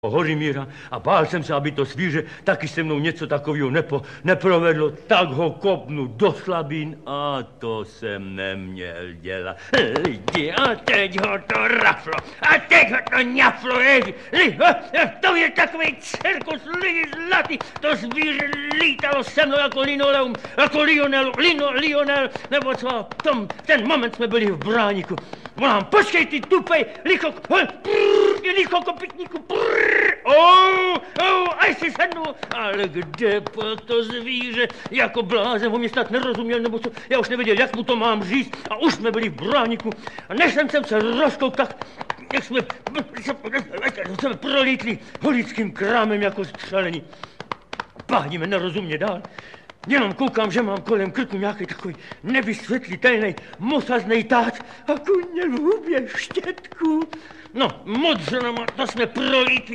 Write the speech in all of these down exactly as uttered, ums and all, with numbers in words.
Horimíra a bál jsem se, aby to svíře taky se mnou něco takového nepo, neprovedlo, tak ho kopnu do slabín a to jsem neměl dělat. Lidi, a teď ho to raflo, a teď ho to ňaflo, ježi, to je takový cirkus, lidi zlatý, to zvíře lítalo se mnou jako linoleum, jako Lionel, Lino, Lionel, nebo co, v tom, ten moment jsme byli v bráníku. Volám, počkej ty tupej, licho, licho kopitníku, prrr. Oh, oh, aj si sednu, ale kde po to zvíře, jako blázen, on mě snad nerozuměl, nebo co, já už nevěděl, jak mu to mám říct, a už jsme byli v bráníku, a než jsem, jsem se rozkouk, tak jak jsme, jsme prolítli holickým krámem jako střelení. Pádíme nerozumě dál, jenom koukám, že mám kolem krku nějaký takový nevysvětlitelný mosaznej táč a kuně v hubě štětku. No, modřanama, to jsme prolítli,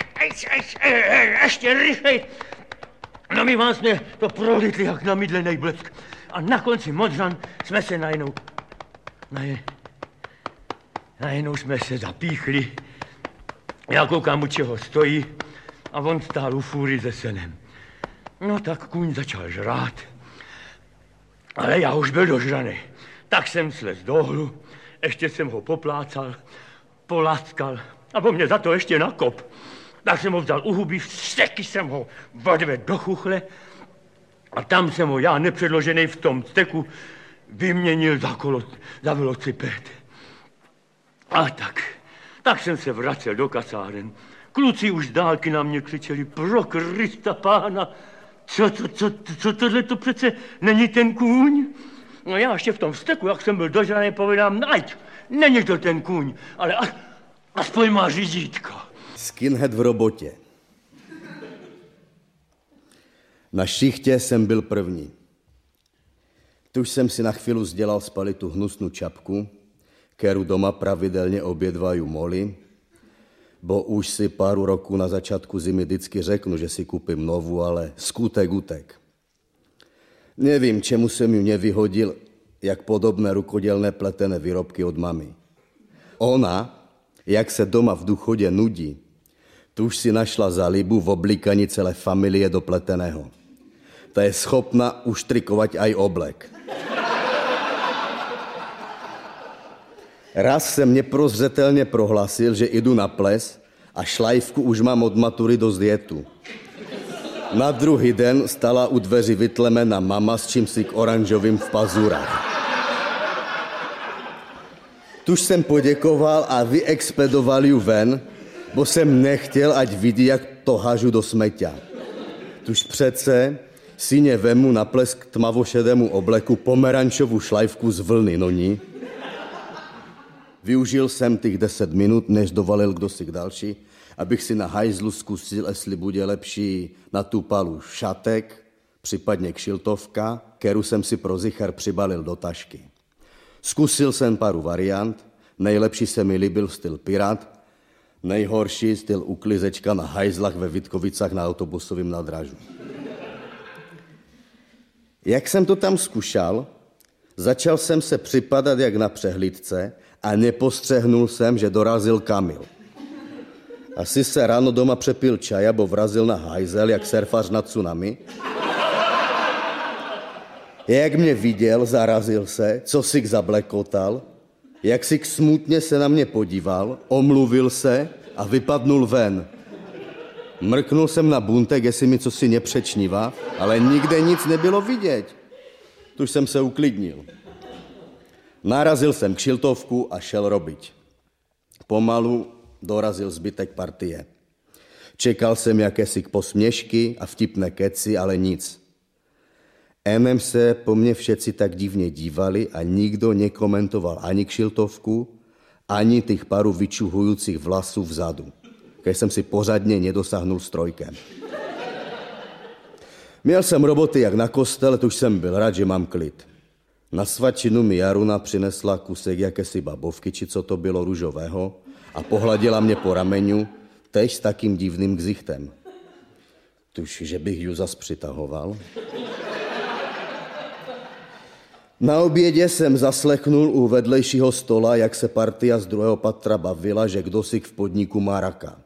ještě rychlej. No my vám jsme to prolítli jak na mydlenej blesk. A na konci modřan jsme se najednou, najednou, najednou jsme se zapíchli. Já koukám, u čeho stojí a on stál u fůry se senem. No tak kůň začal žrát, ale já už byl dožraný. Tak jsem slez dolů, ještě jsem ho poplácal, polaskal a po mě za to ještě nakop. Tak jsem ho vzal u huby, vsteky jsem ho odvedl do chuchle a tam jsem ho já nepředložený v tom steku vyměnil za kolo, za velociped. A tak, tak jsem se vracel do kasáren. Kluci už z dálky na mě křičeli, pro Krista pána, co, co, co, co tohle to přece není ten kůň? No já ještě v tom steku, jak jsem byl dožraný, povedám, ať, není to ten kůň, ale a, aspoň má řídítko. Skinhead v robotě. Na šichtě jsem byl první. Tuž jsem si na chvíli zdělal spalit tu hnusnou čapku, kterou doma pravidelně obědvají moli, bo už si pár roku na začátku zimy vždycky řeknu, že si koupím novou, ale skutek utek. Nevím, čemu jsem ju nevyhodil, jak podobné rukodělné pletené výrobky od mamy. Ona, jak se doma v důchodě nudí, tu už si našla zalibu v oblíkaní celé familie do pleteného. Ta je schopna uštrikovat aj oblek. Raz jsem neprozřetelně prohlásil, že jdu na ples a šlajvku už mám od matury do dietu. Na druhý den stala u dveří vytlemená mama s čímsi k oranžovým v pazurách. Tuž jsem poděkoval a vyexpedoval ju ven, bo jsem nechtěl, ať vidí, jak to hážu do smeťa. Tuž přece syně vemu na ples k tmavošedému obleku pomerančovou šlajvku z vlny, no ní. Využil jsem těch deset minut, než dovalil kdo si k další, abych si na hajzlu zkusil, jestli bude lepší na tu palu šatek, případně kšiltovka, kterou jsem si pro zichar přibalil do tašky. Zkusil jsem pár variant, nejlepší se mi líbil styl pirát, nejhorší styl uklizečka na hajzlach ve Vítkovicách na autobusovém nádraží. Jak jsem to tam zkušal, začal jsem se připadat jak na přehlídce a nepostřehnul jsem, že dorazil Kamil. Asi se ráno doma přepil čaj, bo vrazil na hajzel, jak surfař na tsunami. Jak mě viděl, zarazil se, co si k zablekotal, jak si k smutně se na mě podíval, omluvil se a vypadnul ven. Mrknul jsem na buntek, jestli mi cosi nepřečnívá, ale nikde nic nebylo vidět. Tuž jsem se uklidnil. Narazil jsem kšiltovku a šel robiť. Pomalu dorazil zbytek partie. Čekal jsem jakési posměšky a vtipné keci, ale nic. Enem se po mně všetci tak divně dívali a nikdo nekomentoval ani kšiltovku, ani těch paru vyčuhujících vlasů vzadu, když jsem si pořádně nedosáhnul strojkem. Měl jsem roboty jak na kostele, tuž jsem byl rád, že mám klid. Na svačinu mi Jaruna přinesla kusek jakési babovky, či co to bylo, růžového, a pohladila mě po ramenu, tež s takým divným ksichtem. Tuž, že bych ju zas přitahoval. Na obědě jsem zaslechnul u vedlejšího stola, jak se partia z druhého patra bavila, že kdo si v podniku má raka.